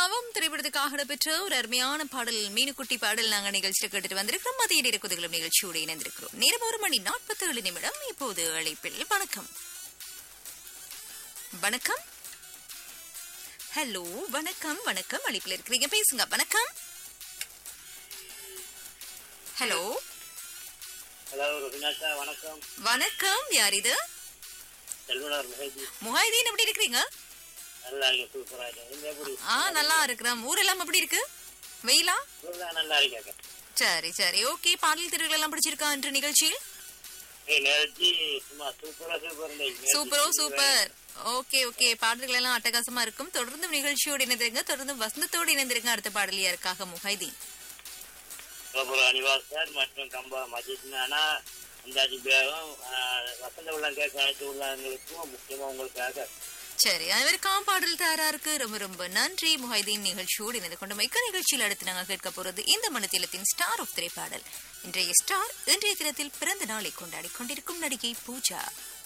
தவம் திரைப்படத்துக்காக இடம்பெற்ற ஒரு அருமையான பாடல் மீனுக்குட்டி பாடல் நாங்கள் நிகழ்ச்சியில் கேட்டுட்டு வந்திருக்கிறோம். மதிய நேர குதிகளும் நிகழ்ச்சியோடு இணைந்திருக்கிறோம். நேரம் 1:47. இப்போது அழைப்பில் வணக்கம். வணக்கம். ஹலோ வணக்கம். வணக்கம். அழைப்பில் இருக்கிறீங்க, பேசுங்க. வணக்கம். ஹலோ ஹலோ ருபினாஷா, வணக்கம். வணக்கம். யார் இது? செல்வனார் முஹைதீன், எப்படி இருக்கிறீங்க? நல்லா இருக்கேன், சூப்பரா இருக்கேன். நீங்க எப்படி? நல்லா இருக்கிறோம். ஊரெல்லாம் எப்படி இருக்கு? வெயிலா? நல்லா இருக்கேன். சரி சரி, ஓகே. பாடல் திருவிழா எல்லாம் பிடிச்சிருக்கா இன்று நிகழ்ச்சியில்? நேரத்தி சும்மா சூப்பரோ சூப்பர். ஓகே ஓகே, பாடல்கள் எல்லாம் அட்டகாசமா இருக்கும். தொடர்ந்து நிகழ்ச்சியோடு இணைந்திருங்க, தொடர்ந்து வசந்தத்தோடு இணைந்திருங்க. அடுத்த பாடல் யாருக்காக? முஹைதீன் அனிவாசர் மற்றும் கம்பா மஜித்னானா அந்தாஜி பேகம் வசந்த உள்ளம் கேட்க அனைத்து உள்ளவங்களுக்கும் முக்கியமா உங்களுக்காக. சரி, அனைவருக்காம் பாடல் தயாரா இருக்கு. ரொம்ப ரொம்ப நன்றி முஹைதீன். நிகழ்ச்சியோடு இணைந்து கொண்டு மிக்க நிகழ்ச்சியில் அடுத்து நாங்கள் கேட்க போறது இந்த மணித்திலத்தின் ஸ்டார் ஆஃப் திரைப்பாடல். இன்றைய ஸ்டார் இன்றைய தினத்தில் பிறந்த நாளை கொண்டாடி கொண்டிருக்கும் நடிகை பூஜா.